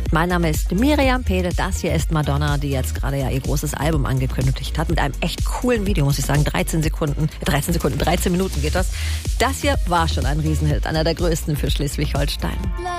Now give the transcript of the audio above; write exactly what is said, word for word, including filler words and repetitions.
Mein Name ist Miriam Pede. Das hier ist Madonna, die jetzt gerade ja ihr großes Album angekündigt hat. Mit einem echt coolen Video, muss ich sagen. dreizehn Sekunden, dreizehn Sekunden, dreizehn Minuten geht das. Das hier war schon ein Riesenhit. Einer der größten für Schleswig-Holstein.